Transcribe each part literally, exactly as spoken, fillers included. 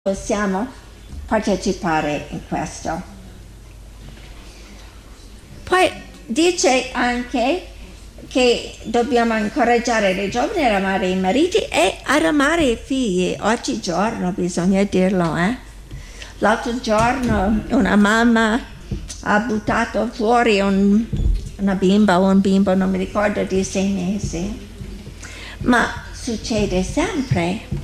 possiamo partecipare in questo. Poi dice anche che dobbiamo incoraggiare le giovani ad amare i mariti e ad amare i figli. Oggigiorno bisogna dirlo, eh? L'altro giorno una mamma ha buttato fuori un, una bimba o un bimbo, non mi ricordo, di sei mesi. Ma succede sempre.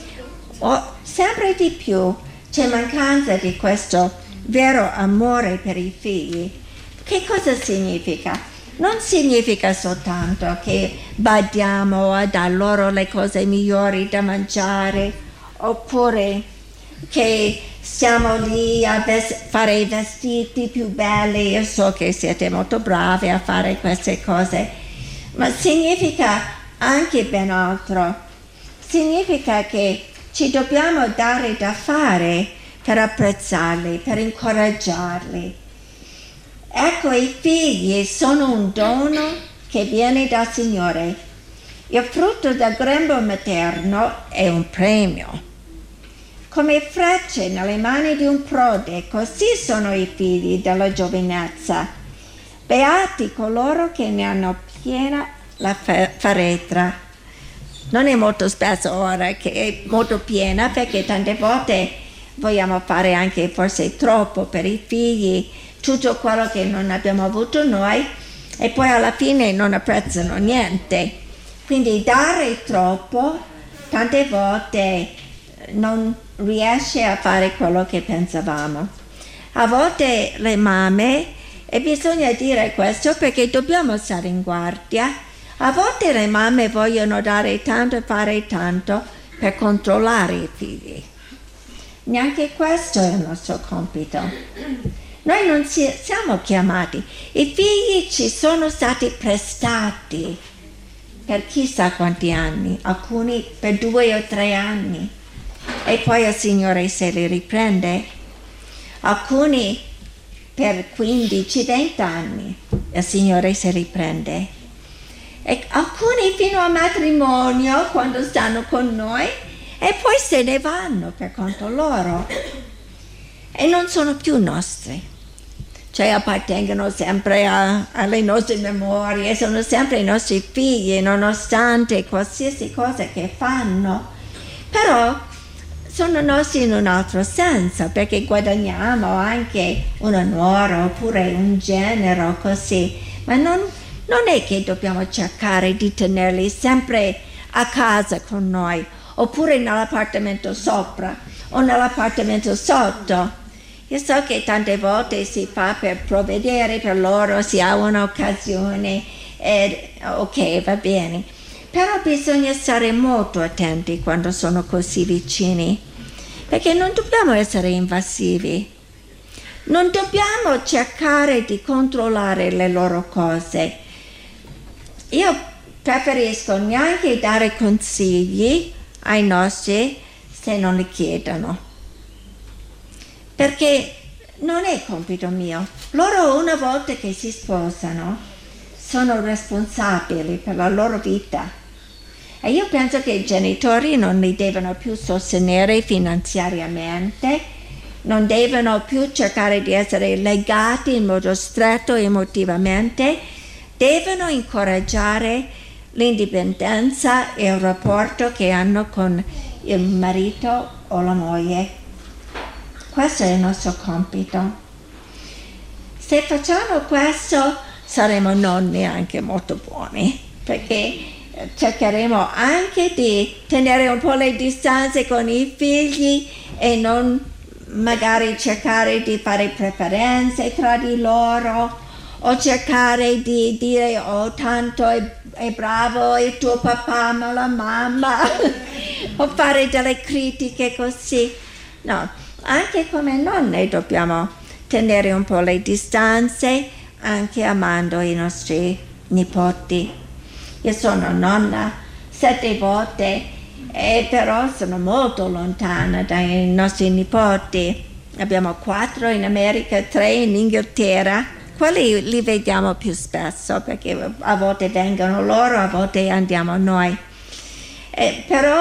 O sempre di più c'è mancanza di questo vero amore per i figli. Che cosa significa? Non significa soltanto che badiamo a dar loro le cose migliori da mangiare, oppure che stiamo lì a ves- fare i vestiti più belli. Io so che siete molto bravi a fare queste cose, ma significa anche ben altro. Significa che ci dobbiamo dare da fare per apprezzarli, per incoraggiarli. Ecco, i figli sono un dono che viene dal Signore. Il frutto del grembo materno è un premio. Come frecce nelle mani di un prode, così sono i figli della giovinezza. Beati coloro che ne hanno piena la faretra. Non è molto spesso ora che è molto piena, perché tante volte vogliamo fare anche forse troppo per i figli, tutto quello che non abbiamo avuto noi, e poi alla fine non apprezzano niente. Quindi dare troppo tante volte non riesce a fare quello che pensavamo. A volte le mamme, e bisogna dire questo perché dobbiamo stare in guardia, a volte le mamme vogliono dare tanto e fare tanto per controllare i figli. Neanche questo è il nostro compito. Noi non si, siamo chiamati. I figli ci sono stati prestati per chissà quanti anni, alcuni per due o tre anni, e poi il Signore se li riprende. Alcuni per quindici venti anni, il Signore se li riprende. E alcuni fino al matrimonio, quando stanno con noi, e poi se ne vanno per conto loro e non sono più nostri, cioè appartengono sempre a, alle nostre memorie, sono sempre i nostri figli nonostante qualsiasi cosa che fanno, però sono nostri in un altro senso, perché guadagniamo anche una nuora oppure un genero così, ma non Non è che dobbiamo cercare di tenerli sempre a casa con noi, oppure nell'appartamento sopra o nell'appartamento sotto. Io so che tante volte si fa per provvedere per loro, si ha un'occasione, e, ok, va bene. Però bisogna stare molto attenti quando sono così vicini, perché non dobbiamo essere invasivi. Non dobbiamo cercare di controllare le loro cose. Io preferisco neanche dare consigli ai nostri se non li chiedono, perché non è compito mio. Loro una volta che si sposano sono responsabili per la loro vita e io penso che i genitori non li devono più sostenere finanziariamente, non devono più cercare di essere legati in modo stretto emotivamente. Devono incoraggiare l'indipendenza e il rapporto che hanno con il marito o la moglie. Questo è il nostro compito. Se facciamo questo saremo nonni anche molto buoni, perché cercheremo anche di tenere un po' le distanze con i figli e non magari cercare di fare preferenze tra di loro, o cercare di dire oh tanto è, è bravo il tuo papà ma la mamma o fare delle critiche così. No, anche come nonne dobbiamo tenere un po' le distanze, anche amando i nostri nipoti. Io sono nonna sette volte e però sono molto lontana dai nostri nipoti. Abbiamo quattro in America, tre in Inghilterra. Quelli li vediamo più spesso perché a volte vengono loro, a volte andiamo noi. Eh, però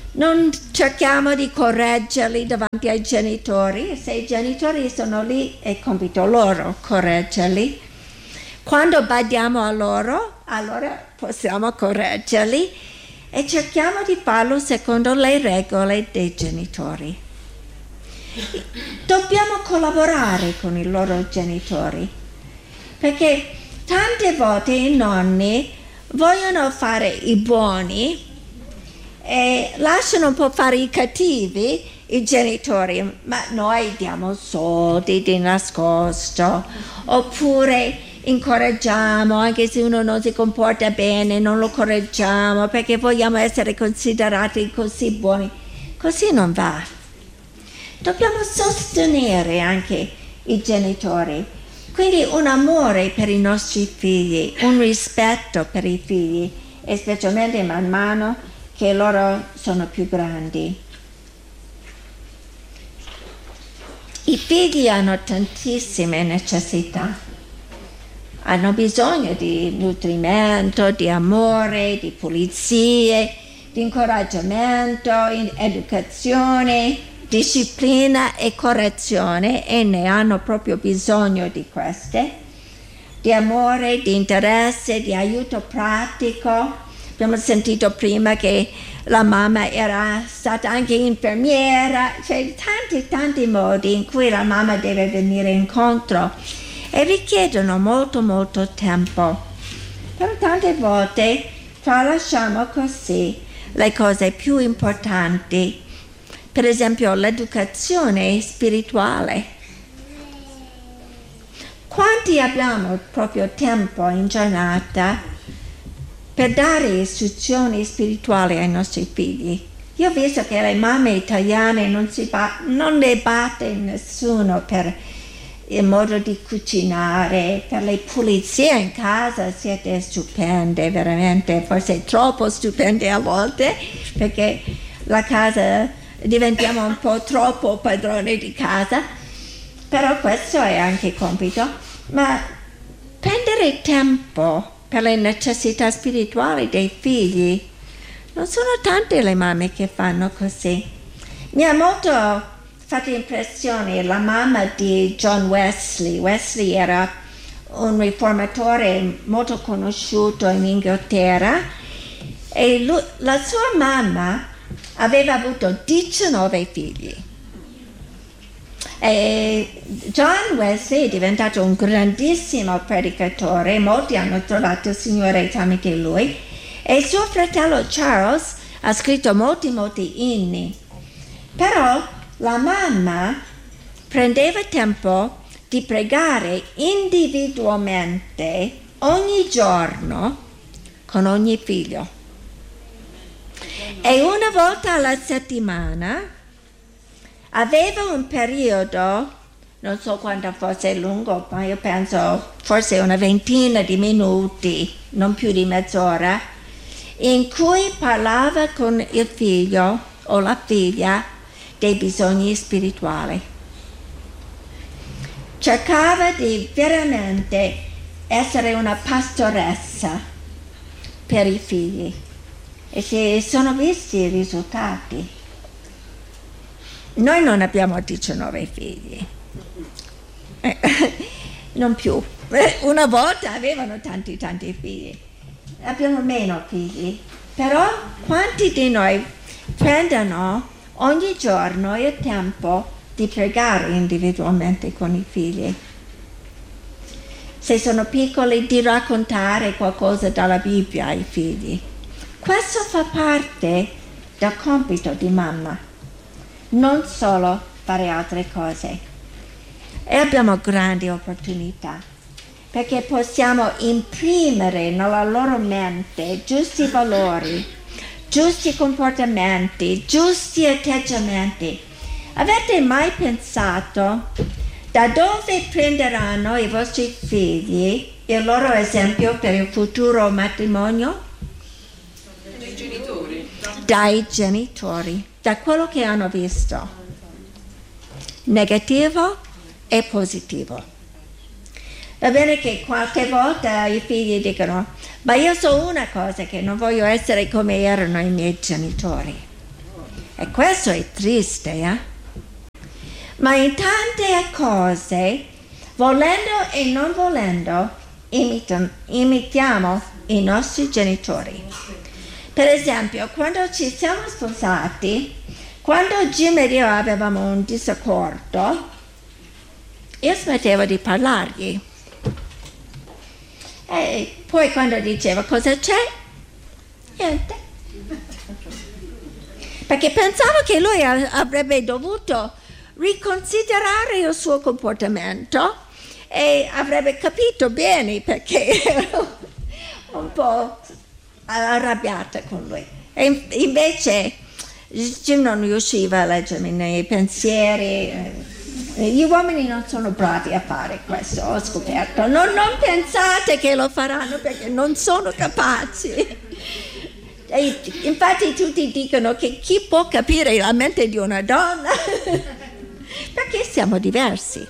non cerchiamo di correggerli davanti ai genitori. Se i genitori sono lì è compito loro correggerli. Quando badiamo a loro, allora possiamo correggerli e cerchiamo di farlo secondo le regole dei genitori. Dobbiamo collaborare con i loro genitori, perché tante volte i nonni vogliono fare i buoni e lasciano un po' fare i cattivi i genitori, ma noi diamo soldi di nascosto, oppure incoraggiamo, anche se uno non si comporta bene, non lo correggiamo perché vogliamo essere considerati così buoni. Così non va. Dobbiamo sostenere anche i genitori. Quindi un amore per i nostri figli, un rispetto per i figli, e specialmente man mano che loro sono più grandi. I figli hanno tantissime necessità. Hanno bisogno di nutrimento, di amore, di pulizie, di incoraggiamento, di educazione, disciplina e correzione, e ne hanno proprio bisogno di queste, di amore, di interesse, di aiuto pratico. Abbiamo sentito prima che la mamma era stata anche infermiera, cioè tanti tanti modi in cui la mamma deve venire incontro e richiedono molto molto tempo. Però tante volte tralasciamo così le cose più importanti, per esempio l'educazione spirituale. Quanti abbiamo proprio tempo in giornata per dare istruzioni spirituali ai nostri figli? Io ho visto che le mamme italiane non, si ba- non le batte nessuno per il modo di cucinare, per le pulizie in casa. Siete stupende, veramente, forse troppo stupende a volte, perché la casa diventiamo un po' troppo padroni di casa, però questo è anche compito. Ma prendere tempo per le necessità spirituali dei figli, non sono tante le mamme che fanno così. Mi ha molto fatto impressione la mamma di John Wesley. Wesley era un riformatore molto conosciuto in Inghilterra e lui, la sua mamma aveva avuto diciannove figli. E John Wesley è diventato un grandissimo predicatore, molti hanno trovato il Signore tramite lui, e suo fratello Charles ha scritto molti molti inni. Però la mamma prendeva tempo di pregare individualmente ogni giorno con ogni figlio. E una volta alla settimana aveva un periodo, non so quanto fosse lungo, ma io penso forse una ventina di minuti, non più di mezz'ora, in cui parlava con il figlio o la figlia dei bisogni spirituali. Cercava di veramente essere una pastoressa per i figli e si sono visti i risultati. Noi non abbiamo diciannove figli, eh, non più. Una volta avevano tanti tanti figli, abbiamo meno figli, però quanti di noi prendono ogni giorno il tempo di pregare individualmente con i figli? Se sono piccoli, di raccontare qualcosa dalla Bibbia ai figli. Questo fa parte del compito di mamma, non solo fare altre cose. E abbiamo grandi opportunità, perché possiamo imprimere nella loro mente giusti valori, giusti comportamenti, giusti atteggiamenti. Avete mai pensato da dove prenderanno i vostri figli il loro esempio per il futuro matrimonio? Dai genitori. Dai genitori, da quello che hanno visto, negativo e positivo. Va bene che qualche volta i figli dicono: ma io so una cosa, che non voglio essere come erano i miei genitori. E questo è triste, eh? Ma in tante cose, volendo e non volendo, imitam- imitiamo i nostri genitori. Per esempio, quando ci siamo sposati, quando Jim ed io avevamo un disaccordo, io smettevo di parlargli. E poi quando diceva cosa c'è, niente. Perché pensavo che lui avrebbe dovuto riconsiderare il suo comportamento e avrebbe capito bene perché ero un po' arrabbiata con lui. E invece Jim non riusciva a leggermi nei pensieri. Gli uomini non sono bravi a fare questo, ho scoperto. Non, non pensate che lo faranno perché non sono capaci. E infatti tutti dicono che chi può capire la mente di una donna? Perché siamo diversi.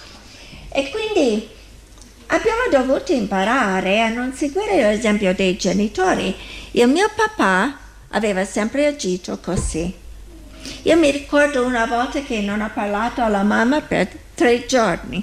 E quindi abbiamo dovuto imparare a non seguire l'esempio dei genitori. Il mio papà aveva sempre agito così. Io mi ricordo una volta che non ho parlato alla mamma per tre giorni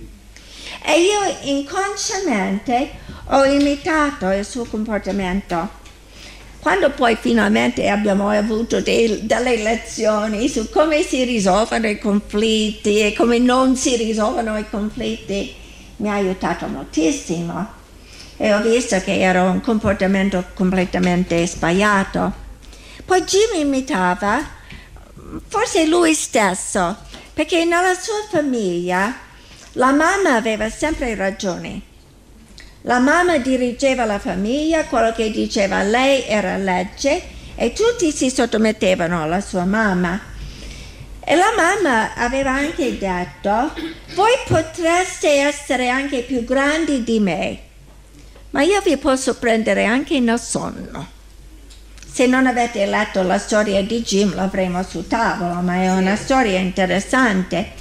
e io inconsciamente ho imitato il suo comportamento. Quando poi finalmente abbiamo avuto dei, delle lezioni su come si risolvono i conflitti e come non si risolvono i conflitti, mi ha aiutato moltissimo e ho visto che era un comportamento completamente sbagliato. Poi Jim imitava forse lui stesso, perché nella sua famiglia la mamma aveva sempre ragione. La mamma dirigeva la famiglia, quello che diceva lei era legge e tutti si sottomettevano alla sua mamma. E la mamma aveva anche detto, voi potreste essere anche più grandi di me, ma io vi posso prendere anche nel sonno. Se non avete letto la storia di Jim l'avremo sul tavolo, ma è una storia interessante.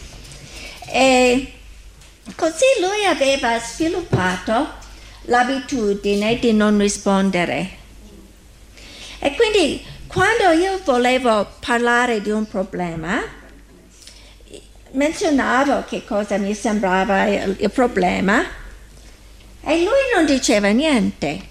E così lui aveva sviluppato l'abitudine di non rispondere. E quindi quando io volevo parlare di un problema, menzionavo che cosa mi sembrava il, il problema e lui non diceva niente.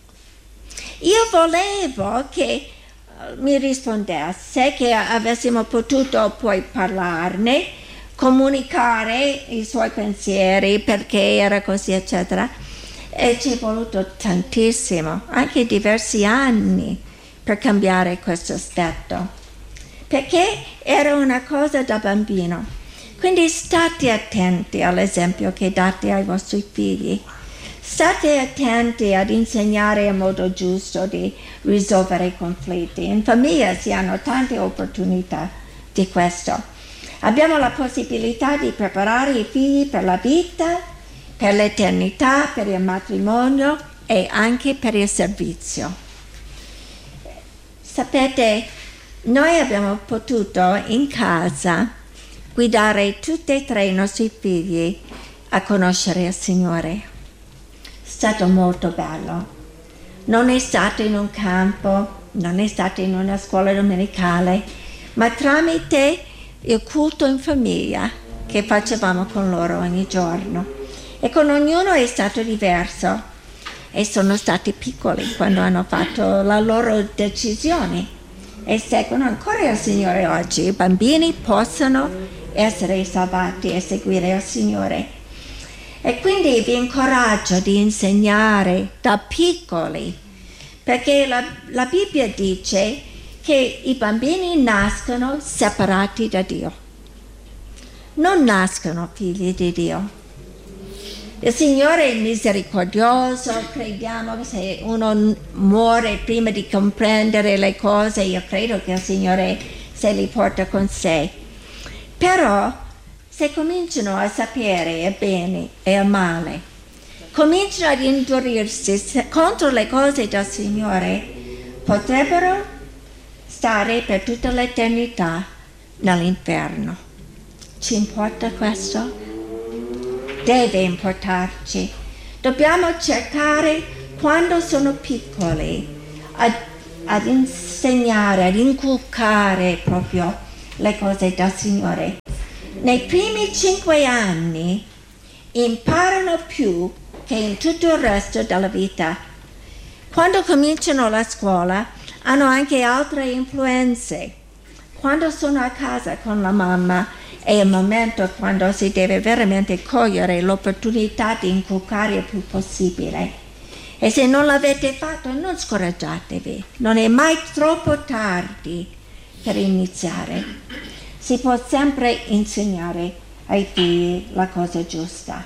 Io volevo che mi rispondesse, che avessimo potuto poi parlarne, comunicare i suoi pensieri, perché era così, eccetera. E ci è voluto tantissimo, anche diversi anni, per cambiare questo aspetto, perché era una cosa da bambino. Quindi state attenti all'esempio che date ai vostri figli. State attenti ad insegnare il modo giusto di risolvere i conflitti. In famiglia si hanno tante opportunità di questo. Abbiamo la possibilità di preparare i figli per la vita, per l'eternità, per il matrimonio e anche per il servizio. Sapete, noi abbiamo potuto in casa guidare tutti e tre i nostri figli a conoscere il Signore. È stato molto bello. Non è stato in un campo, non è stato in una scuola domenicale, ma tramite il culto in famiglia che facevamo con loro ogni giorno. E con ognuno è stato diverso. E sono stati piccoli quando hanno fatto la loro decisione e seguono ancora il Signore oggi. I bambini possono essere salvati e seguire il Signore. E quindi vi incoraggio di insegnare da piccoli, perché la, la Bibbia dice che i bambini nascono separati da Dio, non nascono figli di Dio. Il Signore è misericordioso, crediamo che se uno muore prima di comprendere le cose, io credo che il Signore se li porta con sé. Però se cominciano a sapere il bene e il male, cominciano ad indurirsi contro le cose del Signore, potrebbero stare per tutta l'eternità nell'inferno. Ci importa questo? Deve importarci. Dobbiamo cercare, quando sono piccoli, a, ad insegnare, ad inculcare proprio le cose del Signore. Nei primi cinque anni imparano più che in tutto il resto della vita. Quando cominciano la scuola hanno anche altre influenze. Quando sono a casa con la mamma è il momento quando si deve veramente cogliere l'opportunità di inculcare il più possibile. E se non l'avete fatto, non scoraggiatevi, non è mai troppo tardi per iniziare. Si può sempre insegnare ai figli la cosa giusta.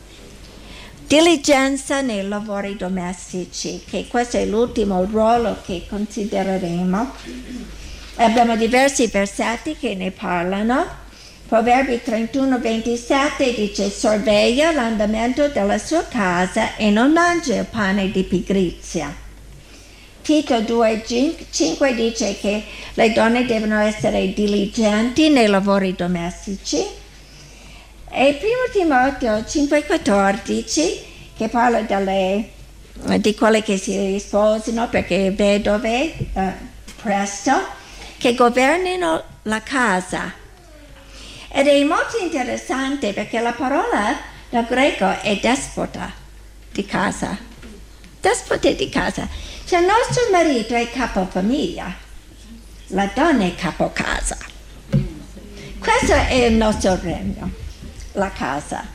Diligenza nei lavori domestici, che questo è l'ultimo ruolo che considereremo. Abbiamo diversi versetti che ne parlano. Proverbi trentuno ventisette dice: sorveglia l'andamento della sua casa e non mangia il pane di pigrizia. Tito due cinque dice che le donne devono essere diligenti nei lavori domestici. E primo Timoteo cinque quattordici, che parla delle, di quelle che si sposano perché vedove eh, presto, che governino la casa. Ed è molto interessante perché la parola dal greco è despota di casa. Despota di casa. Cioè il nostro marito è capofamiglia, la donna è capocasa. Questo è il nostro regno, la casa.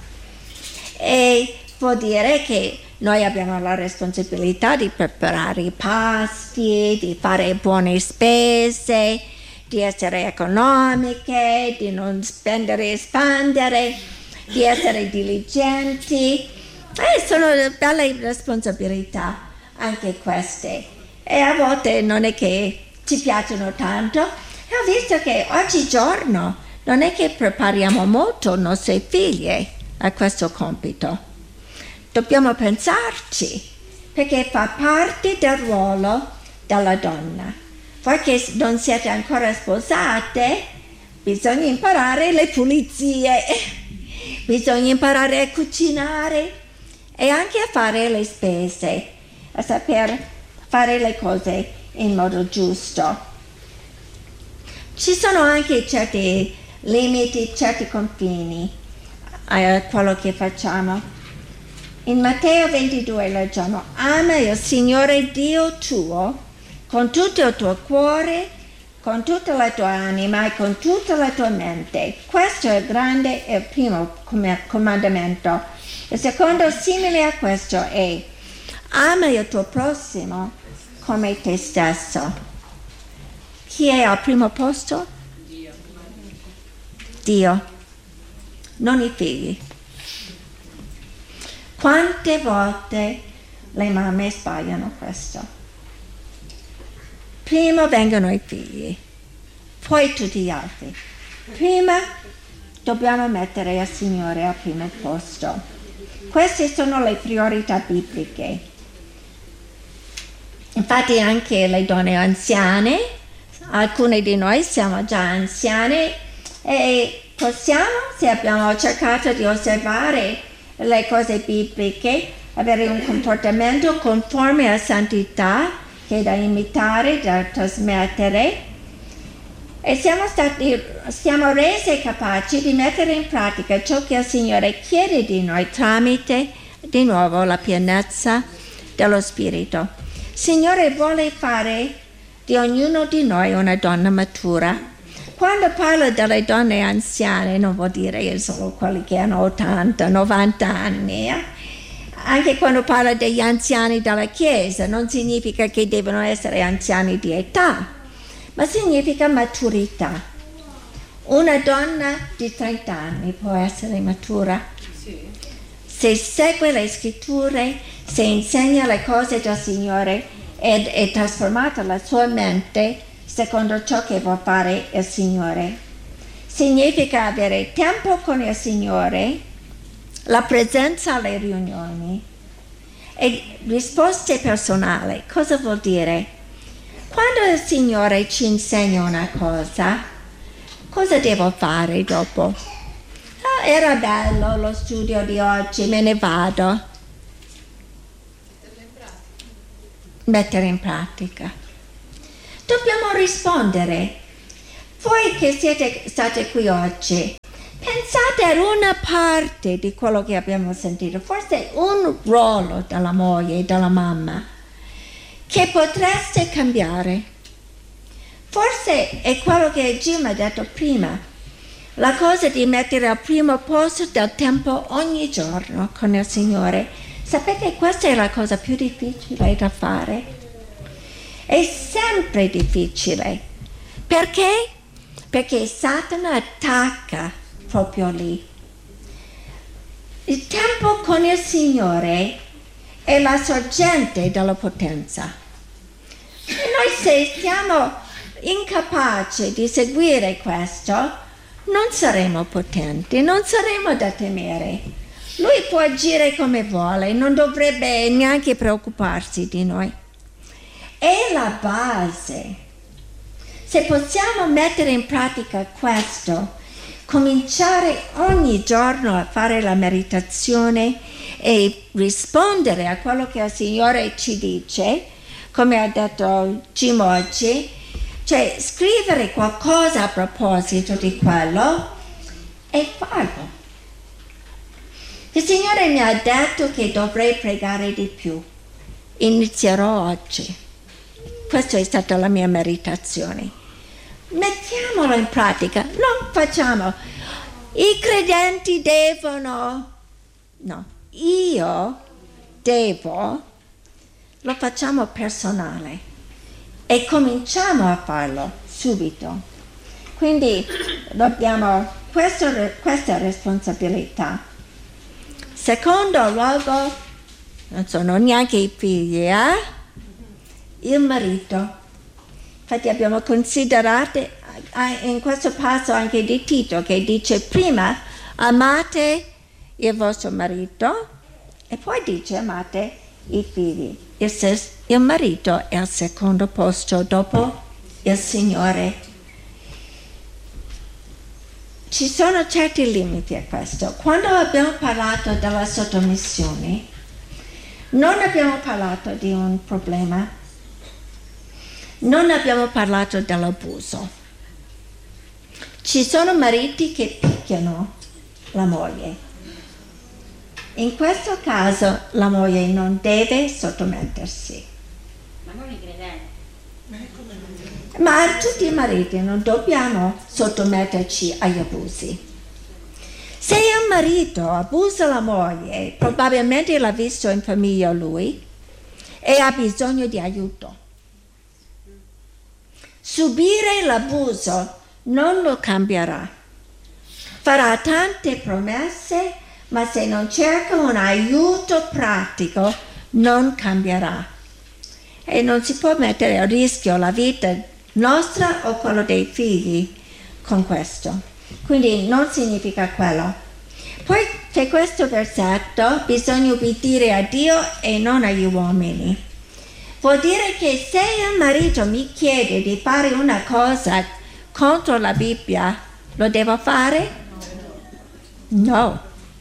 E vuol dire che noi abbiamo la responsabilità di preparare i pasti, di fare buone spese, di essere economiche, di non spendere e spandere, di essere diligenti. E sono belle responsabilità anche queste. E a volte non è che ci piacciono tanto. E ho visto che oggigiorno non è che prepariamo molto i nostri figli a questo compito. Dobbiamo pensarci, perché fa parte del ruolo della donna. Voi che non siete ancora sposate, bisogna imparare le pulizie, bisogna imparare a cucinare e anche a fare le spese, a saper fare le cose in modo giusto. Ci sono anche certi limiti, certi confini a quello che facciamo. In Matteo ventidue leggiamo: ama il Signore Dio tuo con tutto il tuo cuore, con tutta la tua anima e con tutta la tua mente. Questo è il grande e il primo comandamento. Il secondo, simile a questo, è: ama il tuo prossimo come te stesso. Chi è al primo posto? Dio. Dio, non i figli. Quante volte le mamme sbagliano questo? Prima vengono i figli, poi tutti gli altri. Prima dobbiamo mettere il Signore al primo posto. Queste sono le priorità bibliche. Infatti anche le donne anziane, alcune di noi siamo già anziane e possiamo, se abbiamo cercato di osservare le cose bibliche, avere un comportamento conforme alla santità, che è da imitare, da trasmettere, e siamo stati, siamo resi capaci di mettere in pratica ciò che il Signore chiede di noi tramite, di nuovo, la pienezza dello Spirito. Il Signore vuole fare di ognuno di noi una donna matura. Quando parla delle donne anziane non vuol dire solo quelli che hanno ottanta, novanta anni, eh? Anche quando parla degli anziani della Chiesa, non significa che devono essere anziani di età, ma significa maturità. Una donna di trenta anni può essere matura. Sì. Se segue le scritture, se insegna le cose del Signore ed è trasformata la sua mente secondo ciò che vuol fare il Signore. Significa avere tempo con il Signore, la presenza alle riunioni e risposte personali. Cosa vuol dire? Quando il Signore ci insegna una cosa, cosa devo fare dopo? Ah, era bello lo studio di oggi, me ne vado. Mettere in pratica. dobbiamo rispondere. Voi che siete state qui oggi, pensate ad una parte di quello che abbiamo sentito, forse un ruolo della moglie e della mamma che potreste cambiare. Forse è quello che Jim ha detto prima, la cosa di mettere al primo posto del tempo ogni giorno con il Signore. Sapete, questa è la cosa più difficile da fare. È sempre difficile. Perché? Perché Satana attacca proprio lì. Il tempo con il Signore è la sorgente della potenza. E noi se siamo incapaci di seguire questo, non saremo potenti, non saremo da temere. Lui può agire come vuole, non dovrebbe neanche preoccuparsi di noi. È la base. Se possiamo mettere in pratica questo, cominciare ogni giorno a fare la meditazione e rispondere a quello che il Signore ci dice, come ha detto Jim oggi, cioè scrivere qualcosa a proposito di quello e farlo. Il Signore mi ha detto che dovrei pregare di più. Inizierò oggi. Questa è stata la mia meditazione. Mettiamolo in pratica, non facciamo i credenti devono, no, io devo, lo facciamo personale e cominciamo a farlo subito. Quindi dobbiamo, questo, questa responsabilità. Secondo luogo, non sono neanche i figli, eh? Il marito. Infatti abbiamo considerato in questo passo anche di Tito che dice prima amate il vostro marito e poi dice amate i figli. Il, ses- il marito è al secondo posto dopo il Signore. Ci sono certi limiti a questo. Quando abbiamo parlato della sottomissione, non abbiamo parlato di un problema. Non abbiamo parlato dell'abuso. Ci sono mariti che picchiano la moglie. In questo caso la moglie non deve sottomettersi. Ma non i credenti. Ma a tutti i mariti non dobbiamo sottometterci agli abusi. Se il marito abusa la moglie, probabilmente l'ha visto in famiglia lui e ha bisogno di aiuto. Subire l'abuso non lo cambierà. Farà tante promesse, ma se non cerca un aiuto pratico non cambierà. E non si può mettere a rischio la vita nostra o quello dei figli con questo. Quindi non significa quello. Poi c'è questo versetto, bisogna obbedire a Dio e non agli uomini. Vuol dire che se il marito mi chiede di fare una cosa contro la Bibbia, lo devo fare? No.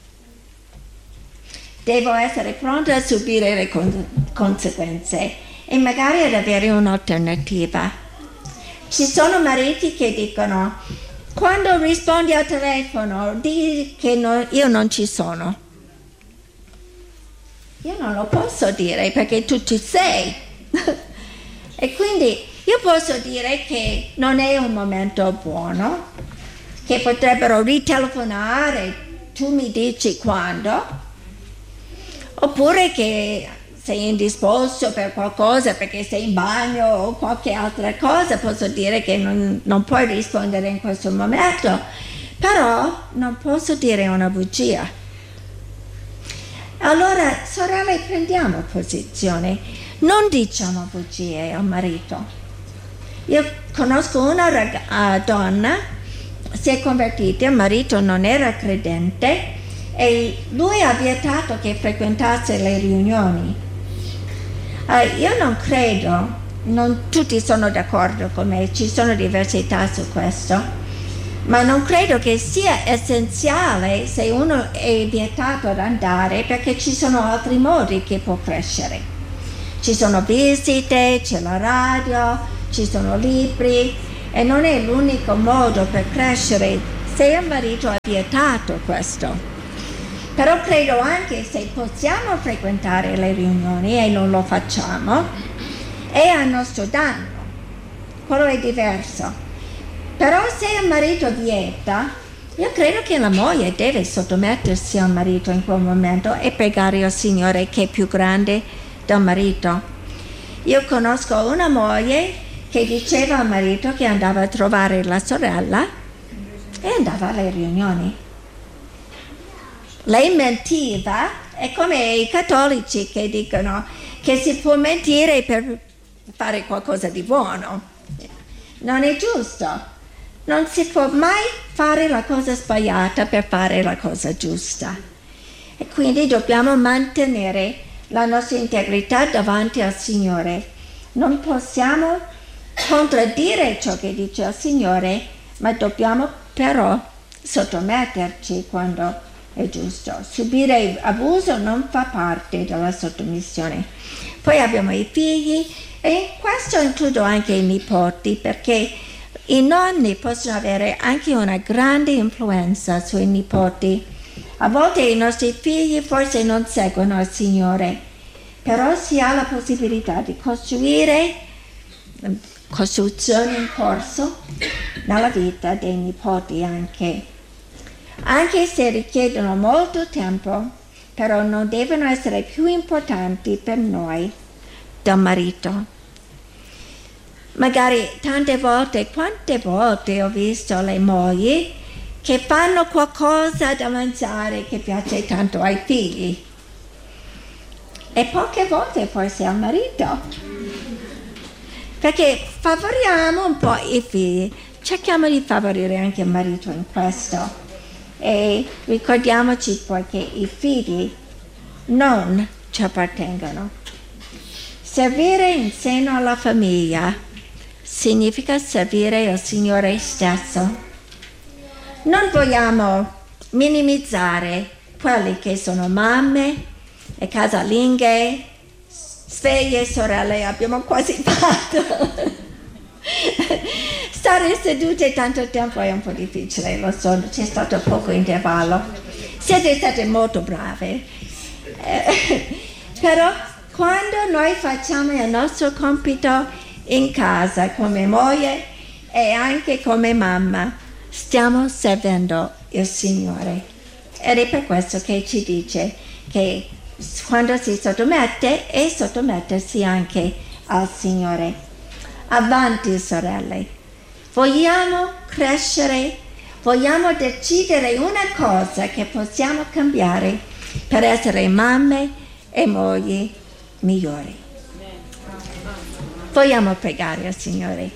Devo essere pronta a subire le con- conseguenze e magari ad avere un'alternativa. Ci sono mariti che dicono, quando rispondi al telefono, di che no, io non ci sono. Io non lo posso dire perché tu ci sei. E quindi io posso dire che non è un momento buono, che potrebbero ritelefonare, tu mi dici quando, oppure che sei indisposto per qualcosa perché sei in bagno o qualche altra cosa, posso dire che non, non puoi rispondere in questo momento, però non posso dire una bugia. Allora, sorelle, prendiamo posizione. Non diciamo bugie al marito. Io conosco una rag- uh, donna, si è convertita, il marito non era credente e lui ha vietato che frequentasse le riunioni. Uh, io non credo, non tutti sono d'accordo con me, ci sono diversità su questo, ma non credo che sia essenziale se uno è vietato ad andare perché ci sono altri modi che può crescere. Ci sono visite, c'è la radio, ci sono libri e non è l'unico modo per crescere se il marito ha vietato questo. Però credo anche se possiamo frequentare le riunioni e non lo facciamo, è a nostro danno, quello è diverso. Però se il marito vieta, io credo che la moglie deve sottomettersi al marito in quel momento e pregare al Signore che è più grande del marito. Io conosco una moglie che diceva al marito che andava a trovare la sorella e andava alle riunioni. Lei mentiva, è come i cattolici che dicono che si può mentire per fare qualcosa di buono. Non è giusto. Non si può mai fare la cosa sbagliata per fare la cosa giusta. E quindi dobbiamo mantenere la nostra integrità davanti al Signore. Non possiamo contraddire ciò che dice il Signore, ma dobbiamo però sottometterci quando è giusto. Subire abuso non fa parte della sottomissione. Poi abbiamo i figli e in questo includo anche i nipoti, perché i nonni possono avere anche una grande influenza sui nipoti. A volte i nostri figli forse non seguono il Signore, però si ha la possibilità di costruire costruzioni in corso nella vita dei nipoti anche. Anche se richiedono molto tempo, però non devono essere più importanti per noi del marito. Magari tante volte, quante volte ho visto le mogli che fanno qualcosa da mangiare che piace tanto ai figli e poche volte forse al marito, perché favoriamo un po' i figli, cerchiamo di favorire anche il marito in questo e ricordiamoci poi che i figli non ci appartengono. Servire in seno alla famiglia significa servire il Signore stesso. Non vogliamo minimizzare quelli che sono mamme e casalinghe, sveglie sorelle, abbiamo quasi fatto. Stare sedute tanto tempo è un po' difficile, lo so, c'è stato poco intervallo. Siete state molto brave. Eh, però quando noi facciamo il nostro compito in casa come moglie e anche come mamma, stiamo servendo il Signore. Ed è per questo che ci dice che quando si sottomette è sottomettersi anche al Signore. Avanti, sorelle. Vogliamo crescere, vogliamo decidere una cosa che possiamo cambiare per essere mamme e mogli migliori. Vogliamo pregare al Signore.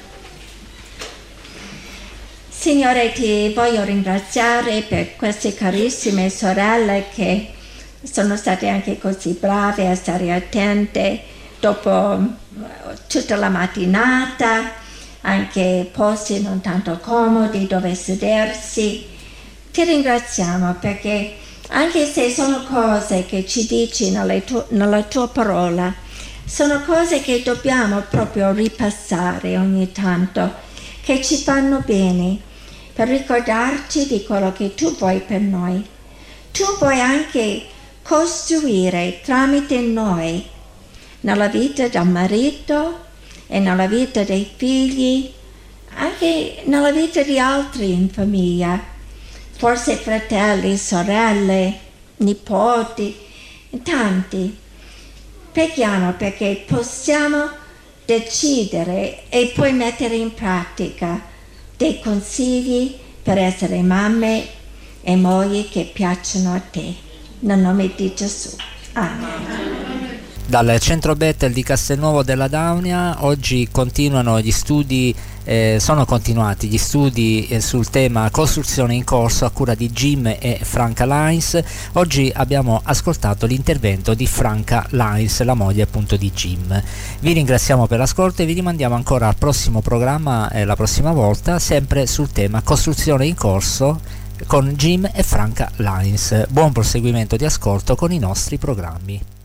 Signore, ti voglio ringraziare per queste carissime sorelle che sono state anche così brave a stare attente dopo tutta la mattinata, anche posti non tanto comodi dove sedersi. Ti ringraziamo perché anche se sono cose che ci dici nelle tu- nella tua parola, sono cose che dobbiamo proprio ripassare ogni tanto, che ci fanno bene, per ricordarci di quello che tu vuoi per noi. Tu vuoi anche costruire tramite noi nella vita del marito e nella vita dei figli, anche nella vita di altri in famiglia, forse fratelli, sorelle, nipoti, tanti. Preghiamo perché possiamo decidere e poi mettere in pratica dei consigli per essere mamme e mogli che piacciono a te. Nel nome di Gesù. Amen. Dal Centro Bethel di Castelnuovo della Daunia oggi continuano gli studi, eh, sono continuati gli studi eh, sul tema costruzione in corso a cura di Jim e Franca Lines. Oggi abbiamo ascoltato l'intervento di Franca Lines, la moglie appunto di Jim. Vi ringraziamo per l'ascolto e vi rimandiamo ancora al prossimo programma eh, la prossima volta, sempre sul tema costruzione in corso con Jim e Franca Lines. Buon proseguimento di ascolto con i nostri programmi.